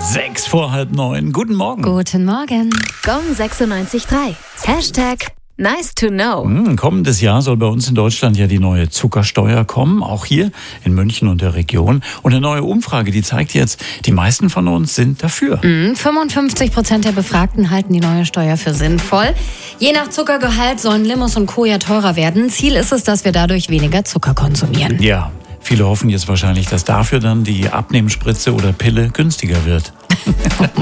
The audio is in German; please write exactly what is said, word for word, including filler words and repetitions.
Sechs vor halb neun. Guten Morgen. Guten Morgen. Gong sechsundneunzig Komma drei. Hashtag nice to know. Hm, kommendes Jahr soll bei uns in Deutschland ja die neue Zuckersteuer kommen, auch hier in München und der Region. Und eine neue Umfrage, die zeigt jetzt, die meisten von uns sind dafür. Mhm, fünfundfünfzig Prozent der Befragten halten die neue Steuer für sinnvoll. Je nach Zuckergehalt sollen Limos und Co. ja teurer werden. Ziel ist es, dass wir dadurch weniger Zucker konsumieren. Ja, viele hoffen jetzt wahrscheinlich, dass dafür dann die Abnehmspritze oder Pille günstiger wird.